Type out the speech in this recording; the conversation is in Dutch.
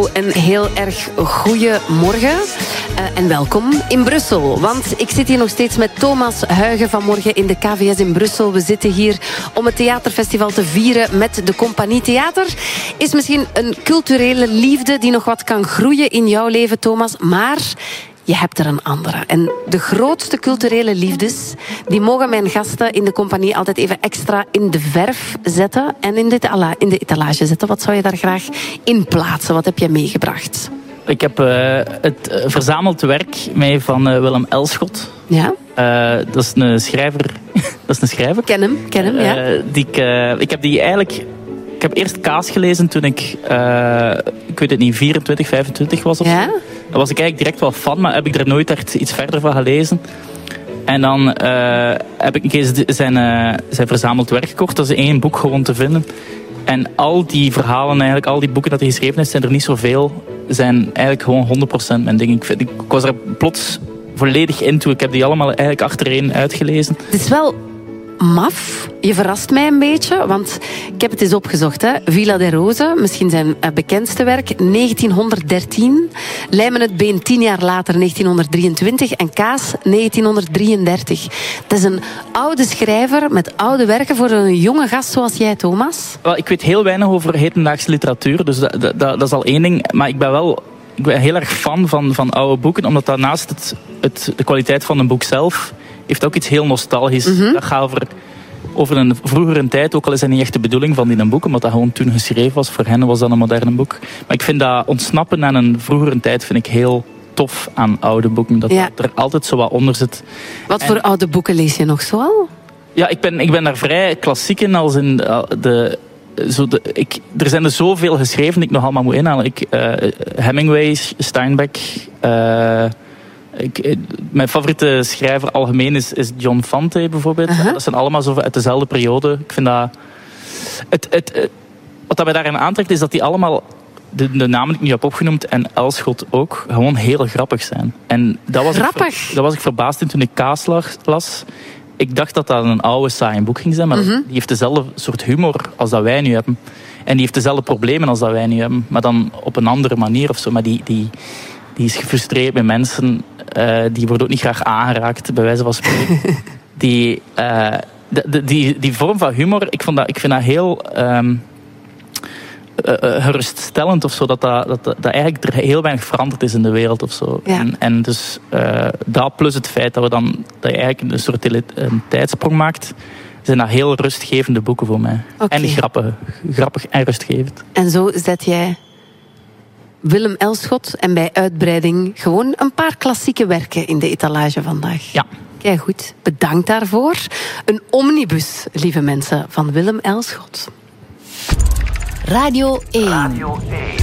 Hallo, een heel erg goeie morgen en welkom in Brussel. Want ik zit hier nog steeds met Thomas Huygen vanmorgen in de KVS in Brussel. We zitten hier om het theaterfestival te vieren met de Compagnie. Theater is misschien een culturele liefde die nog wat kan groeien in jouw leven, Thomas, maar je hebt er een andere. En de grootste culturele liefdes, die mogen mijn gasten in de Compagnie altijd even extra in de verf zetten en in de etalage zetten. Wat zou je daar graag in plaatsen? Wat heb jij meegebracht? Ik heb het verzameld werk mee van Willem Elschot. Ja? Dat is een schrijver. Ken hem, ja. Ik heb die eigenlijk... Ik heb eerst Kaas gelezen toen ik weet het niet, 24, 25 was of zo. Dan was ik eigenlijk direct wel fan, maar heb ik er nooit echt iets verder van gelezen. En dan heb ik een keer zijn verzameld werk gekocht. Dat is 1 boek gewoon te vinden. En al die verhalen, eigenlijk, al die boeken dat hij geschreven heeft, zijn er niet zoveel. Zijn eigenlijk gewoon 100% mijn ding. Ik was er plots volledig into. Ik heb die allemaal eigenlijk achtereen uitgelezen. Het is wel maf. Je verrast mij een beetje, want ik heb het eens opgezocht. Hè. Villa der Rose, misschien zijn bekendste werk, 1913. Lijmen het been 10 jaar later, 1923. En Kaas, 1933. Het is een oude schrijver met oude werken voor een jonge gast zoals jij, Thomas. Wel, ik weet heel weinig over hedendaagse literatuur, dus dat is al 1 ding. Maar ik ben heel erg fan van oude boeken, omdat dat naast de kwaliteit van een boek zelf heeft ook iets heel nostalgisch. Mm-hmm. Dat gaat over een vroegere tijd, ook al is dat niet echt de bedoeling van die boek, omdat dat gewoon toen geschreven was. Voor hen was dat een moderne boek. Maar ik vind dat ontsnappen aan een vroegere tijd vind ik heel tof aan oude boeken. Dat er altijd zo wat onder zit. Wat voor oude boeken lees je nog zoal? Ja, ik ben daar vrij klassiek in, als in er zijn er zoveel geschreven die ik nog allemaal moet inhalen. Hemingway, Steinbeck... mijn favoriete schrijver algemeen is John Fante bijvoorbeeld. Uh-huh. Dat zijn allemaal zo uit dezelfde periode. Ik vind dat... Wat dat mij daarin aantrekt is dat die allemaal... De namen die ik nu heb opgenoemd en Elschot ook, gewoon heel grappig zijn. En dat was ik verbaasd in toen ik Kaas las. Ik dacht dat dat een oude, saai boek ging zijn, maar die heeft dezelfde soort humor als dat wij nu hebben. En die heeft dezelfde problemen als dat wij nu hebben, maar dan op een andere manier of zo. Maar die is gefrustreerd met mensen. Die wordt ook niet graag aangeraakt, bij wijze van spreken. Die vorm van humor, ik vind dat heel geruststellend of zo. Dat eigenlijk er heel weinig veranderd is in de wereld of zo. Ja. En dus dat plus het feit dat je eigenlijk een soort een tijdsprong maakt, zijn dat heel rustgevende boeken voor mij. Okay. En grappig en rustgevend. En zo zet jij Willem Elschot en bij uitbreiding gewoon een paar klassieke werken in de etalage vandaag. Ja. Kijk goed, bedankt daarvoor. Een omnibus, lieve mensen, van Willem Elschot. Radio 1.